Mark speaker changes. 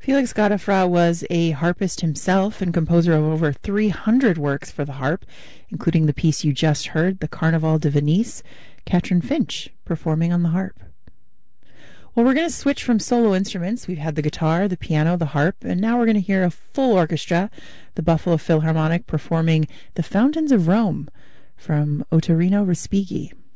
Speaker 1: Felix Godefroy was a harpist himself and composer of over 300 works for the harp, including the piece you just heard, the Carnaval de Venise, Katrin Finch performing on the harp. Well, we're going to switch from solo instruments. We've had the guitar, the piano, the harp, and now we're going to hear a full orchestra, the Buffalo Philharmonic performing The Fountains of Rome from Ottorino Respighi.